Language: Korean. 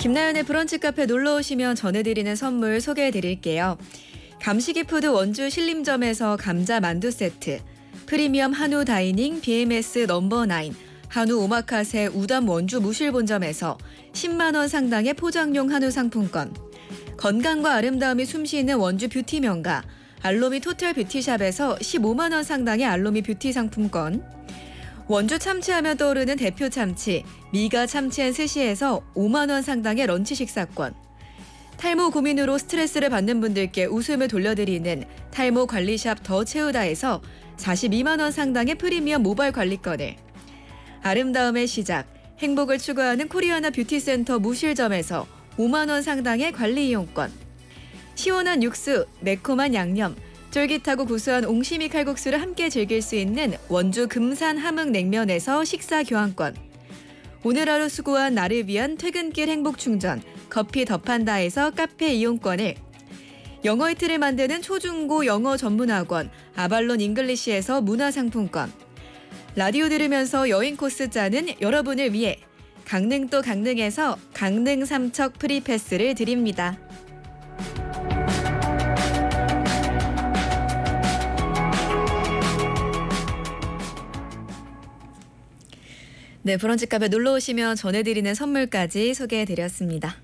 김나연의 브런치 카페 놀러 오시면 전해드리는 선물 소개해드릴게요. 감시기푸드 원주 신림점에서 감자 만두 세트, 프리미엄 한우 다이닝 BMS 넘버9, 한우 오마카세 우담 원주 무실본점에서 10만 원 상당의 포장용 한우 상품권, 건강과 아름다움이 숨쉬는 원주 뷰티 명가 알로미 토탈 뷰티샵에서 15만 원 상당의 알로미 뷰티 상품권, 원주 참치하면 떠오르는 대표 참치 미가 참치앤스시에서 5만 원 상당의 런치 식사권, 탈모 고민으로 스트레스를 받는 분들께 웃음을 돌려드리는 탈모 관리샵 더 채우다에서 42만 원 상당의 프리미엄 모바일 관리권을, 아름다움의 시작 행복을 추구하는 코리아나 뷰티센터 무실점에서 5만 원 상당의 관리 이용권, 시원한 육수 매콤한 양념 쫄깃하고 구수한 옹심이 칼국수를 함께 즐길 수 있는 원주 금산 함흥냉면에서 식사 교환권, 오늘 하루 수고한 나를 위한 퇴근길 행복충전 커피 더판다에서 카페 이용권을, 영어 이틀을 만드는 초중고 영어 전문학원 아발론 잉글리시에서 문화상품권, 라디오 들으면서 여행 코스 짜는 여러분을 위해 강릉도 강릉에서 강릉 삼척 프리패스를 드립니다. 네, 브런치 카페 놀러 오시면 전해드리는 선물까지 소개해드렸습니다.